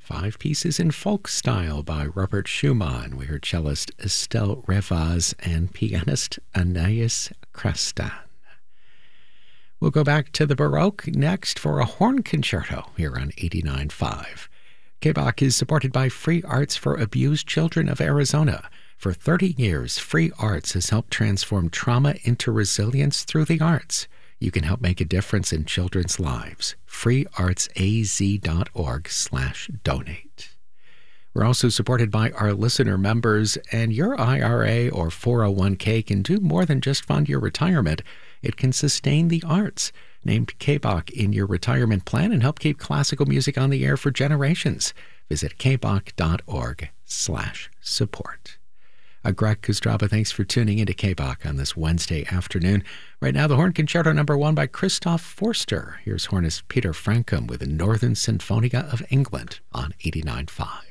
5 pieces in folk style by Robert Schumann. We heard cellist Estelle Revaz and pianist Anais Crestan. We'll go back to the Baroque next for a horn concerto here on 89.5. KBAQ is supported by Free Arts for Abused Children of Arizona. For 30 years, Free Arts has helped transform trauma into resilience through the arts. You can help make a difference in children's lives. freeartsaz.org/donate. We're also supported by our listener members, and your IRA or 401k can do more than just fund your retirement. It can sustain the arts. Named KBAQ in your retirement plan and help keep classical music on the air for generations. Visit kbaq.org/support. Greg Kostraba, thanks for tuning into KBAQ on this Wednesday afternoon. Right now, the Horn Concerto No. 1 by Christoph Forster. Here's hornist Peter Frankcom with the Northern Sinfonia of England on 89.5.